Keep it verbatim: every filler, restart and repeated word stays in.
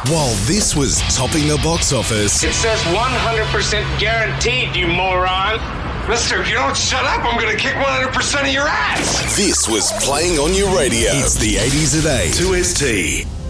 While this was topping the box office, It says one hundred percent guaranteed, you moron. Mister, if you don't shut up, I'm going to kick one hundred percent of your ass. this was playing on your radio. It's the eighties at eight. two S T.